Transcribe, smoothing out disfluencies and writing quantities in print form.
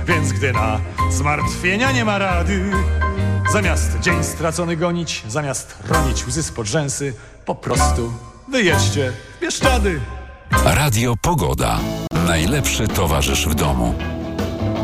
Więc gdy na zmartwienia nie ma rady, zamiast dzień stracony gonić, zamiast ronić łzy spod rzęsy, po prostu wyjedźcie w Bieszczady. Radio Pogoda. Najlepszy towarzysz w domu.